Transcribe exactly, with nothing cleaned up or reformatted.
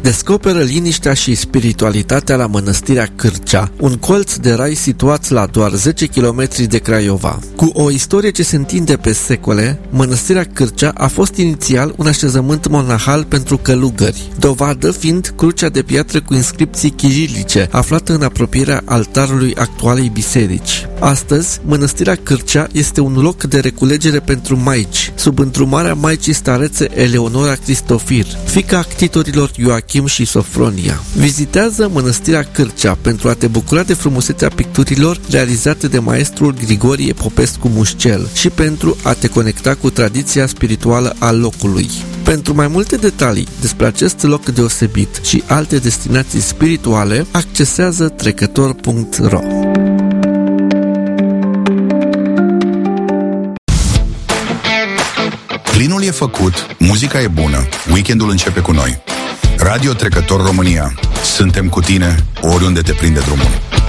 descoperă liniștea și spiritualitatea la Mănăstirea Cârcea, un colț de rai situat la doar zece kilometri de Craiova. Cu o istorie ce se întinde pe secole, Mănăstirea Cârcea a fost inițial un așezământ monahal pentru călugări, dovadă fiind crucea de piatră cu inscripții chirilice, aflată în apropierea altarului actualei biserici. Astăzi, Mănăstirea Cârcea este un loc de reculegere pentru maici, sub îndrumarea Maicii Starețe Eleonora Cristofir, fiica ctitorilor Ioachim și Sofronia. Vizitează Mănăstirea Cârcea pentru a te bucura de frumusețea picturilor realizate de maestrul Grigorie Popescu Mușcel și pentru a te conecta cu tradiția spirituală a locului. Pentru mai multe detalii despre acest loc deosebit și alte destinații spirituale, accesează trecător punct ro. Plinul e făcut, muzica e bună, weekendul începe cu noi. Radio Trecător România. Suntem cu tine oriunde te prinde drumul.